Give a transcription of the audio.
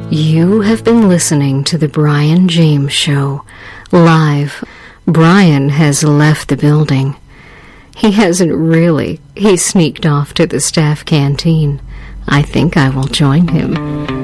You have been listening to The Brian James Show, live. Brian has left the building. He hasn't really. He sneaked off to the staff canteen. I think I will join him.